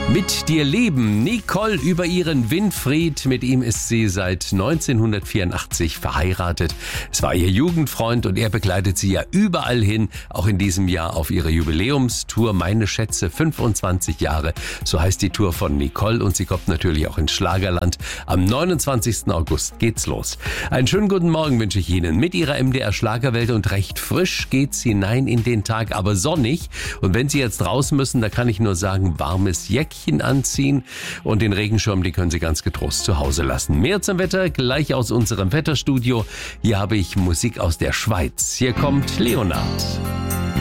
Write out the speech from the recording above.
Mit dir leben, Nicole über ihren Winfried. Mit ihm ist sie seit 1984 verheiratet. Es war ihr Jugendfreund und er begleitet sie ja überall hin, auch in diesem Jahr auf ihrer Jubiläumstour Meine Schätze 25 Jahre. So heißt die Tour von Nicole und sie kommt natürlich auch ins Schlagerland. Am 29. August geht's los. Einen schönen guten Morgen wünsche ich Ihnen mit Ihrer MDR Schlagerwelt und recht frisch geht's hinein in den Tag, aber sonnig. Und wenn Sie jetzt raus müssen, da kann ich nur sagen, warmes Jäckchen anziehen und den Regenschirm, den können Sie ganz getrost zu Hause lassen. Mehr zum Wetter gleich aus unserem Wetterstudio. Hier habe ich Musik aus der Schweiz. Hier kommt Leonard.